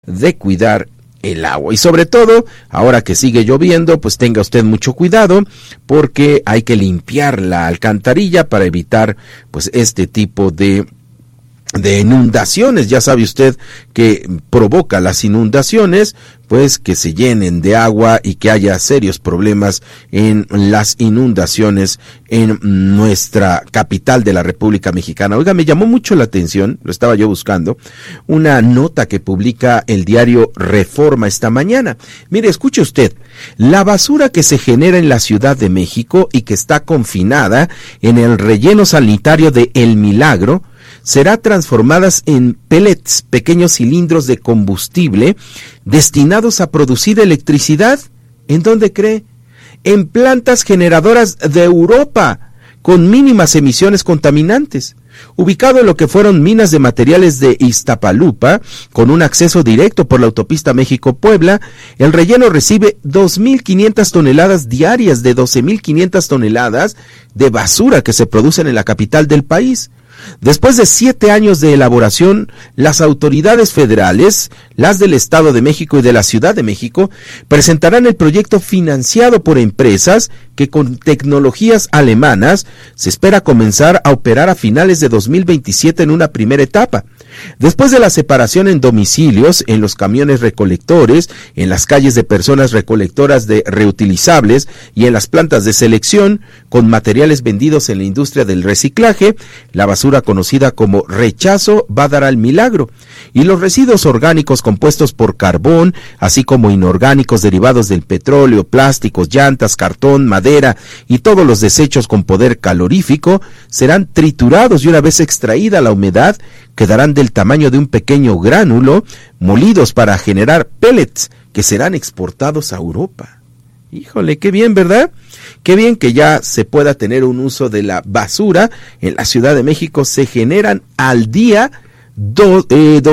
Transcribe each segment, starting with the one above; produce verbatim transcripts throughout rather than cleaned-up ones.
de cuidar el agua. Y sobre todo, ahora que sigue lloviendo, pues tenga usted mucho cuidado, porque hay que limpiar la alcantarilla para evitar pues este tipo de de inundaciones. Ya sabe usted que provoca las inundaciones, pues que se llenen de agua y que haya serios problemas en las inundaciones en nuestra capital de la República Mexicana. Oiga, me llamó mucho la atención, lo estaba yo buscando, una nota que publica el diario Reforma esta mañana. Mire, escuche usted, la basura que se genera en la Ciudad de México y que está confinada en el relleno sanitario de El Milagro, será transformadas en pellets, pequeños cilindros de combustible destinados a producir electricidad. ¿En dónde cree? En plantas generadoras de Europa, con mínimas emisiones contaminantes. Ubicado en lo que fueron minas de materiales de Iztapalupa, con un acceso directo por la autopista México-Puebla, el relleno recibe dos mil quinientas toneladas diarias de doce mil quinientas toneladas de basura que se producen en la capital del país. Después de siete años de elaboración, las autoridades federales, las del Estado de México y de la Ciudad de México, presentarán el proyecto financiado por empresas que con tecnologías alemanas se espera comenzar a operar a finales de dos mil veintisiete en una primera etapa. Después de la separación en domicilios, en los camiones recolectores, en las calles de personas recolectoras de reutilizables y en las plantas de selección, con materiales vendidos en la industria del reciclaje, la basura conocida como rechazo va a dar al milagro, y los residuos orgánicos compuestos por carbón, así como inorgánicos derivados del petróleo, plásticos, llantas, cartón, madera y todos los desechos con poder calorífico, serán triturados y una vez extraída la humedad, quedarán del tamaño de un pequeño gránulo, molidos para generar pellets que serán exportados a Europa. Híjole, qué bien, ¿verdad? Qué bien que ya se pueda tener un uso de la basura. En la Ciudad de México se generan al día do, eh,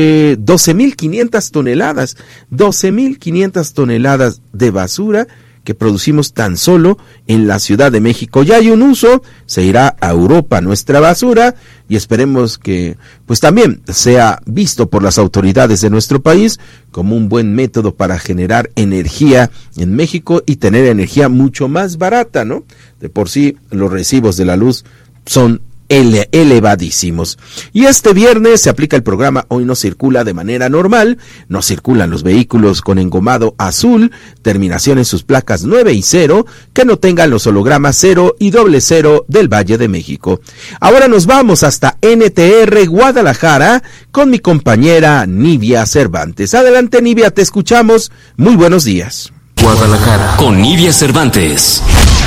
doce mil quinientas toneladas, doce mil quinientas toneladas de basura que producimos tan solo en la Ciudad de México. Ya hay un uso, se irá a Europa nuestra basura y esperemos que pues también sea visto por las autoridades de nuestro país como un buen método para generar energía en México y tener energía mucho más barata, ¿no? De por sí los recibos de la luz son ele- elevadísimos. Y este viernes se aplica el programa Hoy no circula de manera normal, no circulan los vehículos con engomado azul, terminación en sus placas nueve y cero, que no tengan los hologramas cero y doble cero del Valle de México. Ahora nos vamos hasta N T R Guadalajara con mi compañera Nivia Cervantes. Adelante, Nivia, te escuchamos. Muy buenos días. Guadalajara con Nivia Cervantes.